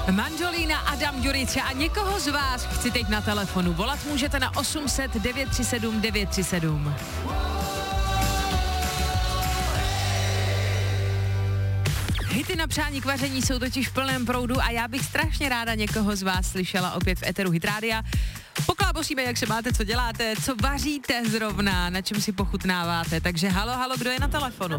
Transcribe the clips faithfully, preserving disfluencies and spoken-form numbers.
Mandolina, Adam Ďuriča a někoho z vás chci teď na telefonu. Volat můžete na osm set devět tři sedm devět tři sedm. Hity na přání k vaření jsou totiž v plném proudu a já bych strašně ráda někoho z vás slyšela opět v éteru Hit Rádia. Poklábosíme, jak se máte, co děláte, co vaříte zrovna, na čem si pochutnáváte. Takže halo, halo, kdo je na telefonu?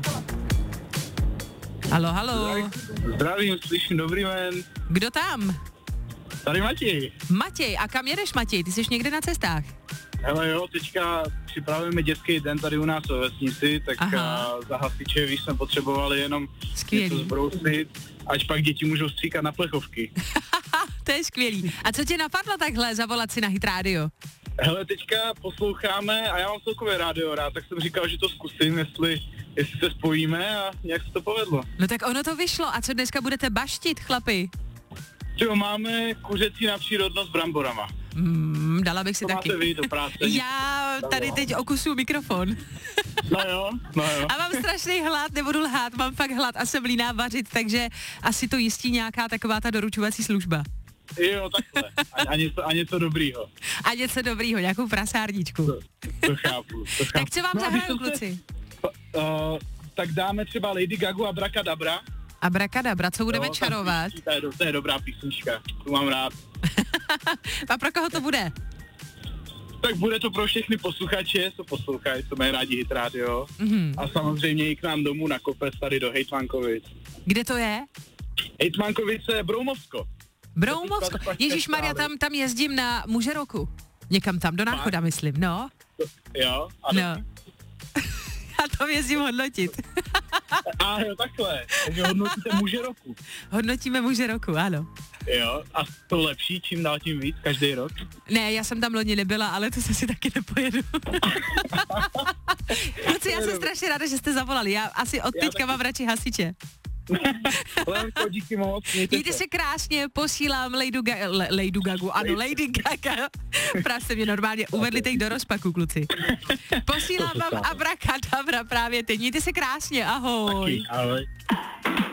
Halo, halo. Zdravím, slyším, dobrý den. Kdo tam? Tady Matěj. Matěj, a kam jedeš, Matěj? Ty jsi někde na cestách? Hele jo, teďka připravujeme dětský den tady u nás ve vesnici, tak za hasiče, víš, jsme potřebovali jenom skvělý. Něco zbrousit, až pak děti můžou stříkat na plechovky. To je skvělý. A co tě napadlo takhle zavolat si na Hit Radio? Hele, teďka posloucháme a já mám celkově rádio rád, tak jsem říkal, že to zkusím, jestli, jestli se spojíme a nějak se to povedlo. No tak ono to vyšlo. A co dneska budete baštit, chlapi? Jo, máme kuřecí na přírodnost s bramborama. Mm, dala bych si to taky. Máte vy do práce. Já tady teď okusuju mikrofon. No jo, no jo. A mám strašný hlad, nebudu lhát, mám fakt hlad a jsem líná vařit, takže asi to jistí nějaká taková ta doručovací služba. Jo, takhle. A, a, něco, a něco dobrýho. A něco dobrýho, nějakou prasárničku. To, to chápu, to chápu. Tak co vám no, zahraju, kluci? Se, uh, tak dáme třeba Lady Gagu a Abracadabra. Abracadabra, co budeme jo, čarovat? To je, to je dobrá písnička, tu mám rád. A pro koho to bude? Tak bude to pro všechny posluchače, co poslouchají, co mají rádi Hit Radio. Mm-hmm. A samozřejmě i k nám domů na kopec tady do Hejtmankovic. Kde to je? Hejtmankovice, Broumovsko. Broumovsko. Ježišmarja, tam, tam jezdím na Muže roku. Někam tam, do Náchoda, myslím, no. Jo, ano. No. A tam jezdím hodnotit. A jo, takhle. Takže hodnotíte Muže roku. Hodnotíme Muže roku, ano. Jo, a to lepší, čím dál tím víc, každý rok? Ne, já jsem tam loni nebyla, ale to se si taky nepojedu. Kluci, já jsem strašně ráda, že jste zavolali. Já asi od teďka taky... mám radši hasiče. Lenko, díky moc. Mějte se krásně, posílám Lady, Ga- Le- Lady Gagu, ano, Lady Gaga. Právě jste mě normálně uvedli teď do rozpaku, kluci. Posílám vám Abracadabra právě teď. Mějte se krásně, ahoj. Taky, ahoj.